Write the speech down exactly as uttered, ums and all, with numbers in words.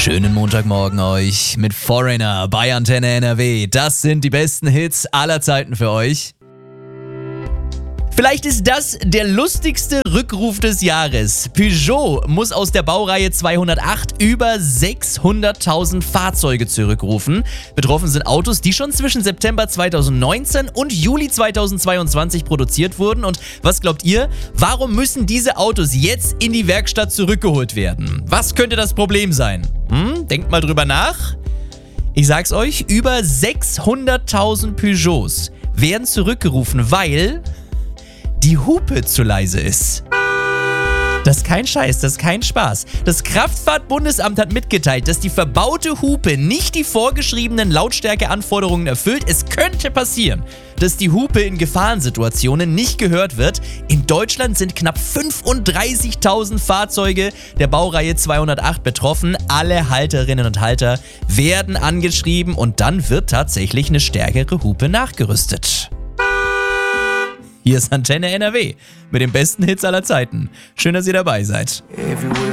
Schönen Montagmorgen euch mit Foreigner bei Antenne N R W. Das sind die besten Hits aller Zeiten für euch. Vielleicht ist das der lustigste Rückruf des Jahres. Peugeot muss aus der Baureihe zweihundertacht über sechshunderttausend Fahrzeuge zurückrufen. Betroffen sind Autos, die schon zwischen September zweitausendneunzehn und Juli zweitausendzweiundzwanzig produziert wurden. Und was glaubt ihr? Warum müssen diese Autos jetzt in die Werkstatt zurückgeholt werden? Was könnte das Problem sein? Hm? Denkt mal drüber nach. Ich sag's euch, über sechshunderttausend Peugeots werden zurückgerufen, weil die Hupe zu leise ist. Das ist kein Scheiß, das ist kein Spaß. Das Kraftfahrtbundesamt hat mitgeteilt, dass die verbaute Hupe nicht die vorgeschriebenen Lautstärkeanforderungen erfüllt. Es könnte passieren, dass die Hupe in Gefahrensituationen nicht gehört wird. In Deutschland sind knapp fünfunddreißigtausend Fahrzeuge der Baureihe zweihundertacht betroffen. Alle Halterinnen und Halter werden angeschrieben und dann wird tatsächlich eine stärkere Hupe nachgerüstet. Hier ist Antenne N R W mit den besten Hits aller Zeiten. Schön, dass ihr dabei seid.